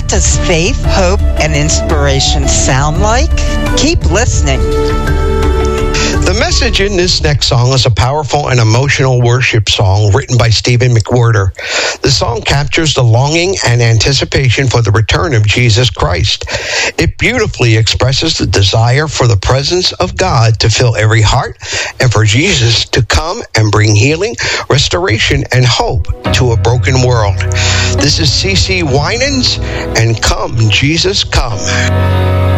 What does faith, hope, and inspiration sound like? Keep listening. The message in this next song is a powerful and emotional worship song written by Stephen McWhirter. The song captures the longing and anticipation for the return of Jesus Christ. It beautifully expresses the desire for the presence of God to fill every heart and for Jesus to come and bring healing, restoration, and hope to a broken world. This is CeCe Winans and Come, Jesus, Come.